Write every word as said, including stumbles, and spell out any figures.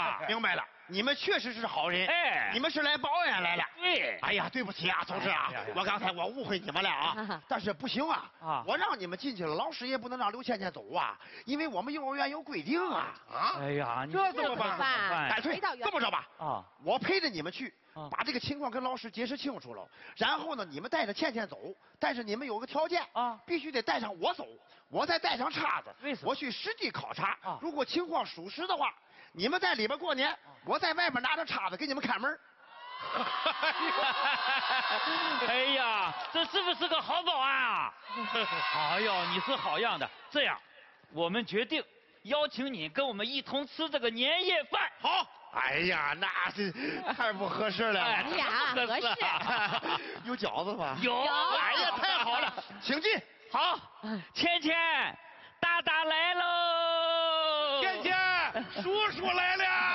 啊！明白了，你们确实是好人。哎，你们是来报恩来了。对。哎呀，对不起啊，同志啊，我刚才我误会你们了啊。但是不行啊，啊，我让你们进去了，老师也不能让刘倩倩走啊，因为我们幼儿园有规定啊。啊。哎呀，这怎么办？干脆这么着吧。啊。我陪着你们去。把这个情况跟老师解释清楚了，然后呢，你们带着倩倩走，但是你们有个条件啊，必须得带上我走，我再带上叉子，为什么？我去实地考察，啊，如果情况属实的话，你们在里边过年，我在外面拿着叉子给你们看门。 哎呀，这是不是个好保安啊？哎呦，你是好样的！这样，我们决定邀请你跟我们一同吃这个年夜饭。 好。哎呀，那是太不合适了。 哎呀，合适。 有饺子吗？ 有。 哎呀，太好了，请进。 好，倩倩，大大来喽。 倩倩，叔叔来了。